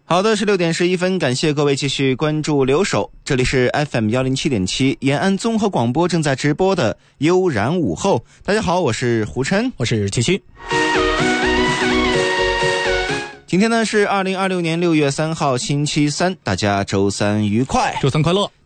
好的，16:11，感谢各位继续关注留守，这里是 FM107.7 延安综合广播正在直播的悠然午后。大家好，我是胡琛， 我是七七。 今天呢是2026年6月3号星期三，大家周三愉快， 周三快乐。